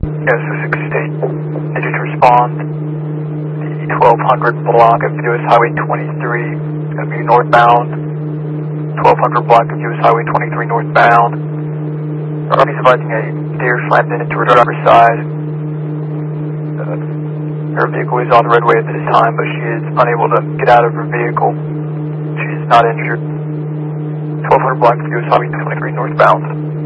Yes, Sussex State. Needed to respond. The 1200 block of US Highway 23, going to be northbound. 1200 block of US Highway 23 northbound. Army's advising a deer slammed into her driver's side. Her vehicle is on the roadway at this time, but she is unable to get out of her vehicle. She is not injured. 1200 block of US Highway 23 northbound.